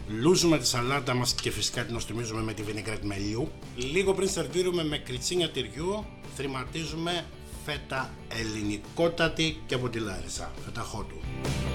Λούζουμε τη σαλάτα μας και φυσικά την νοστιμίζουμε με τη βινιγκρέτ μελιού. Λίγο πριν σερβίρουμε με κριτσίνια τυριού, θρηματίζουμε φέτα ελληνικότατη και από τη Λάρισα, φέτα χότου.